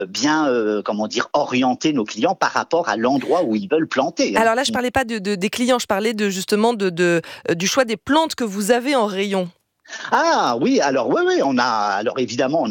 bien, orienter nos clients par rapport à l'endroit où ils veulent planter. Alors là, je parlais pas des clients, je parlais justement du choix des plantes que vous avez en rayon. Ah oui, alors oui, alors évidemment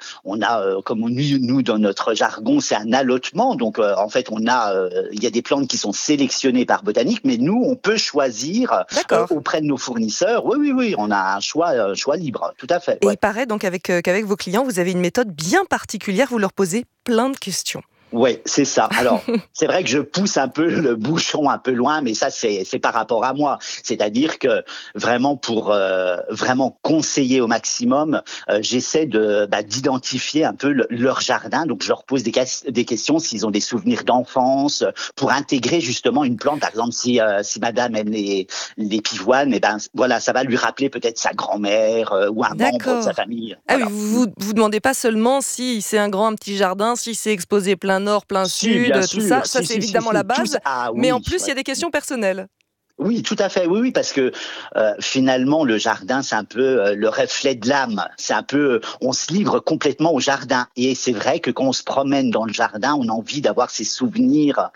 comme nous dans notre jargon, c'est un allotement. Donc en fait, il y a des plantes qui sont sélectionnées par Botanique, mais nous on peut choisir auprès de nos fournisseurs. Oui, on a un choix libre, tout à fait. Et il paraît donc qu'avec vos clients, vous avez une méthode bien particulière, vous leur posez plein de questions. Ouais, c'est ça. Alors, c'est vrai que je pousse un peu le bouchon un peu loin, mais ça, c'est par rapport à moi. C'est-à-dire que vraiment pour vraiment conseiller au maximum, j'essaie d'identifier un peu leur jardin. Donc, je leur pose des questions s'ils ont des souvenirs d'enfance pour intégrer justement une plante. Par exemple, si madame aime les pivoines, ça va lui rappeler peut-être sa grand-mère ou un membre de sa famille. Voilà. Ah oui, vous demandez pas seulement si c'est un petit jardin, si c'est exposé plein nord, plein sud, tout ça. Ça, c'est évidemment la base. Mais en plus, il y a des questions personnelles. Oui, tout à fait. Oui, parce que finalement, le jardin, c'est un peu le reflet de l'âme. C'est un peu, on se livre complètement au jardin. Et c'est vrai que quand on se promène dans le jardin, on a envie d'avoir ces souvenirs.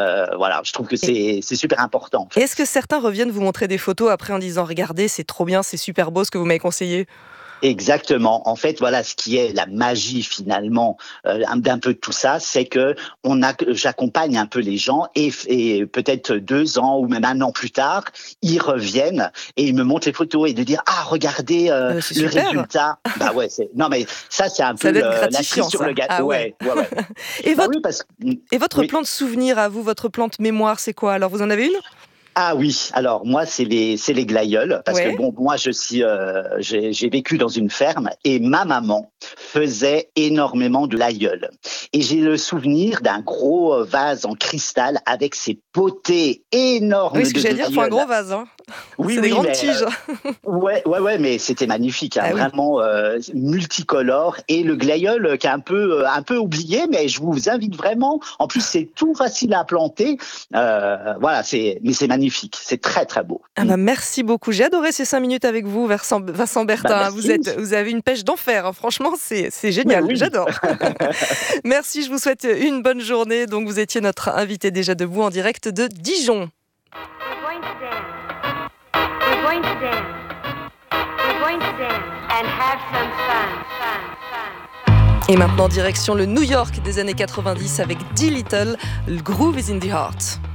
Je trouve que c'est super important. En fait. Est-ce que certains reviennent vous montrer des photos après en disant « Regardez, c'est trop bien, c'est super beau ce que vous m'avez conseillé ». Exactement. En fait, voilà, ce qui est la magie finalement d'un peu de tout ça, c'est que j'accompagne un peu les gens et peut-être 2 ans ou même 1 an plus tard, ils reviennent et ils me montrent les photos et de dire regardez le résultat. Bah ouais, non mais ça c'est un peu la cerise sur le gâteau. Ah ouais. Et votre plante souvenir à vous, votre plante mémoire, c'est quoi? Alors vous en avez une? Ah oui, alors moi c'est les glaïeuls parce que moi j'ai vécu dans une ferme et ma maman faisait énormément de glaïeuls et j'ai le souvenir d'un gros vase en cristal avec ses potées énormes. Oui, ce que j'allais dire, il faut un gros vase. Hein. Oui, c'est des grandes tiges. Ouais, mais c'était magnifique, vraiment multicolore et le glaïeul qui est un peu oublié, mais je vous invite vraiment. En plus, c'est tout facile à planter. Mais c'est magnifique. C'est très très beau. Merci beaucoup. J'ai adoré ces 5 minutes avec vous, Vincent Bertin. Vous avez une pêche d'enfer. Hein. Franchement, c'est génial. Oui. J'adore. Merci. Je vous souhaite une bonne journée. Donc, vous étiez notre invité déjà debout en direct de Dijon. We're going to dance and have some fun. Et maintenant, direction le New York des années 90 avec D. Little, le Groove is in the Heart.